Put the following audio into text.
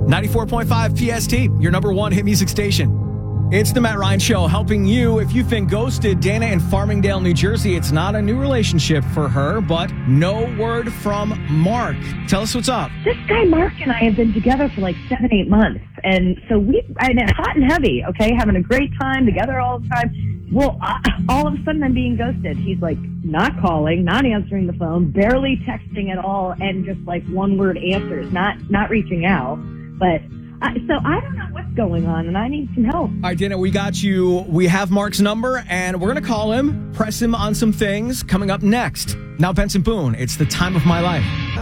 94.5 PST, your number one hit music station. It's the Matt Ryan Show, helping you if you've been ghosted. Dana in Farmingdale, New Jersey. It's not a new relationship for her, but no word from Mark. Tell us what's up. This guy, Mark, and I have been together for like 7-8 months. And so I'm hot and heavy, okay, having a great time together all the time. Well, all of a sudden I'm being ghosted. He's like not calling, not answering the phone, barely texting at all, and just like one-word answers, not reaching out. But so I don't know what's going on, and I need some help. All right, Dana, we got you. We have Mark's number, and we're going to call him, press him on some things coming up next. Now, Benson Boone, it's the time of my life.